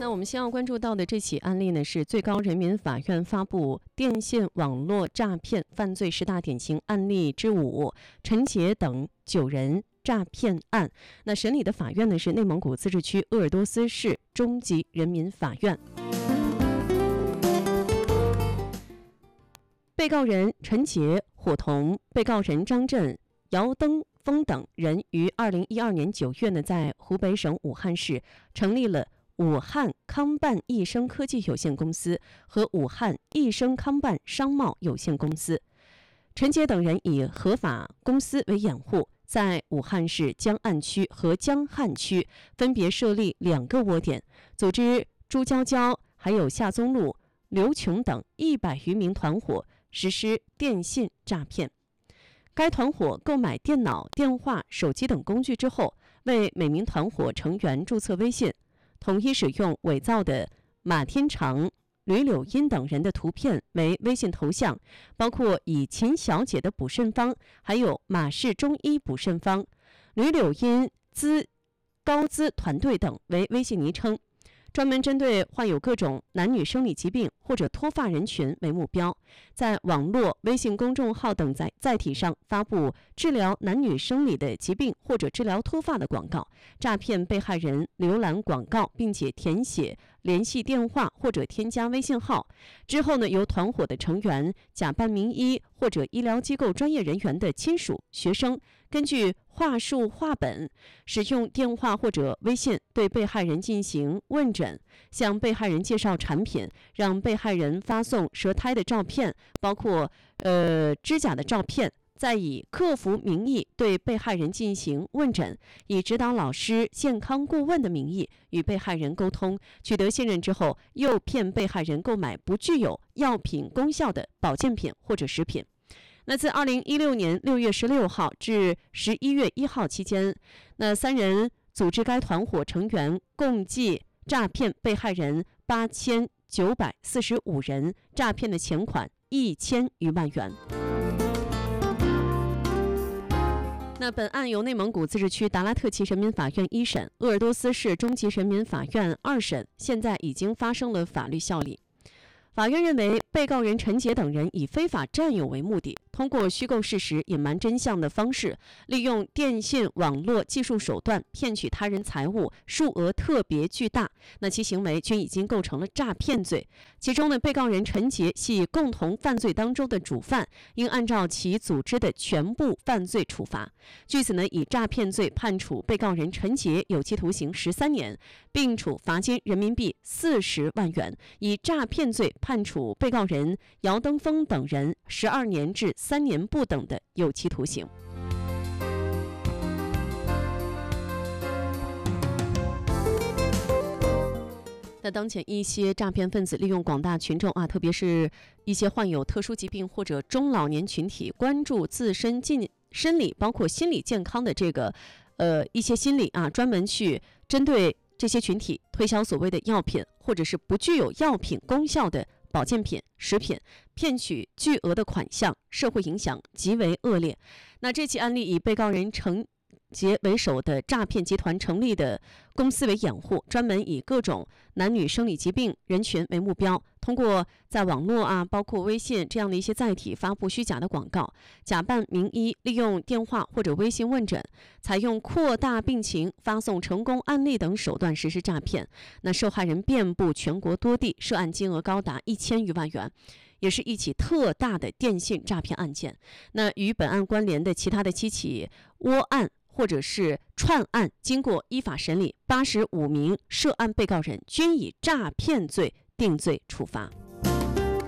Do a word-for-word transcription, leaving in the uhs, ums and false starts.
那我们先要关注到的这起案例呢，是最高人民法院发布电信网络诈骗犯罪十大典型案例之五，陈杰等九人诈骗案。那审理的法院呢是内蒙古自治区鄂尔多斯市中级人民法院。被告人陈杰伙同被告人张震、姚登峰等人于二零一二年九月呢，在湖北省武汉市成立了武汉康办益生科技有限公司和武汉益生康办商贸有限公司。陈杰等人以合法公司为掩护，在武汉市江岸区和江汉区分别设立两个窝点，组织朱娇娇、还有夏宗禄、刘琼等一百余名团伙实施电信诈骗。该团伙购买电脑、电话、手机等工具之后，为每名团伙成员注册微信，统一使用伪造的马天长、吕柳英等人的图片为微信头像，包括以秦小姐的补肾方，还有马氏中医补肾方、吕柳英资高资团队等为微信昵称，专门针对患有各种男女生理疾病或者脱发人群为目标，在网络、微信公众号等载载体上发布治疗男女生理的疾病或者治疗脱发的广告，诈骗被害人浏览广告，并且填写联系电话或者添加微信号。之后呢，由团伙的成员假扮名医或者医疗机构专业人员的亲属、学生，根据话术话本，使用电话或者微信对被害人进行问诊，向被害人介绍产品，让被害人发送舌苔的照片，包括呃指甲的照片，再以客服名义对被害人进行问诊，以指导老师、健康顾问的名义与被害人沟通，取得信任之后，诱骗被害人购买不具有药品功效的保健品或者食品。那自二零一六年六月十六号至十一月一号期间，那三人组织该团伙成员共计诈骗被害人八千九百四十五人，诈骗的钱款一千余万元。那本案由内蒙古自治区达拉特旗人民法院一审、鄂尔多斯市中级人民法院二审，现在已经发生了法律效力。法院认为，被告人陈杰等人以非法占有为目的，通过虚构事实、隐瞒真相的方式，利用电信网络技术手段骗取他人财物，数额特别巨大。那其行为均已经构成了诈骗罪。其中呢，被告人陈杰系共同犯罪当中的主犯，应按照其组织的全部犯罪处罚。据此呢，以诈骗罪判处被告人陈杰有期徒刑十三年，并处罚金人民币四十万元；以诈骗罪判处被告人姚登峰等人十二年至三年不等的有期徒刑。那当前一些诈骗分子利用广大群众啊，特别是一些患有特殊疾病或者中老年群体关注自身近生理包括心理健康的这个呃一些心理啊，专门去针对这些群体推销所谓的药品或者是不具有药品功效的保健品、食品，骗取巨额的款项，社会影响极为恶劣。那这起案例以被告人陈杰为首的诈骗集团成立的公司为掩护，专门以各种男女生理疾病人群为目标，通过在网络啊，包括微信这样的一些载体发布虚假的广告，假扮名医，利用电话或者微信问诊，采用扩大病情、发送成功案例等手段实施诈骗。那受害人遍布全国多地，涉案金额高达一千余万元。也是一起特大的电信诈骗案件。那与本案关联的其他的七起窝案或者是串案，经过依法审理，八十五名涉案被告人均以诈骗罪定罪处罚。